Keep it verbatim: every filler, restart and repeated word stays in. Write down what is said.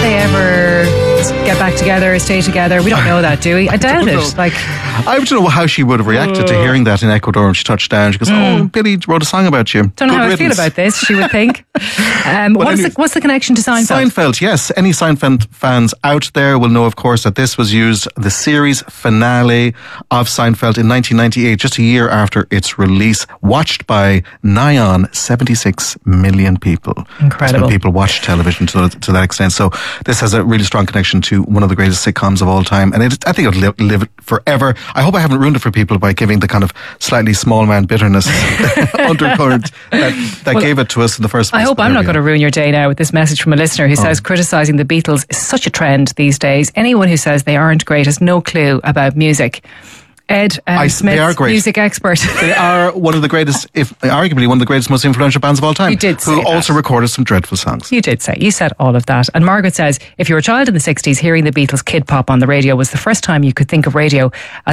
they ever get back together, stay together? We don't know that, do we? I doubt I it. Like, I don't know how she would have reacted to hearing that in Ecuador when she touched down. She goes, mm. "Oh, Billy wrote a song about you." Don't know Good how riddance. I feel about this, she would think. Um, what's, anyway, the, what's the connection to Seinfeld? Seinfeld, yes. Any Seinfeld fans out there will know, of course, that this was used, the series finale of Seinfeld in nineteen ninety-eight, just a year after its release, watched by nigh on seventy-six million people. Incredible. That's when people watch television to, to that extent. So this has a really strong connection to one of the greatest sitcoms of all time. And it, I think it'll live, live forever. I hope I haven't ruined it for people by giving the kind of slightly small man bitterness undercurrent that, that Well, gave it to us in the first place. I hope But I'm there not we going to are. ruin your day now with this message from a listener who Oh. says criticising the Beatles is such a trend these days. Anyone who says they aren't great has no clue about music. Ed um, I- they Smith, are great. music expert. They are one of the greatest, if arguably one of the greatest, most influential bands of all time. You did say Who that. also recorded some dreadful songs. You did say, you said all of that. And Margaret says, if you were a child in the sixties, hearing the Beatles Kid Pop on the radio was the first time you could think of radio as